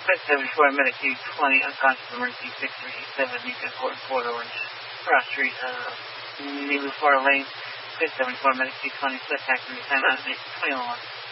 Pet 74, Medicaid 20, unconscious emergency 637, Beacon Court, Fort Orange, Cross Street, Nilu Far Lane, Pet 74, Medicaid 20, Swift Accident, time 21.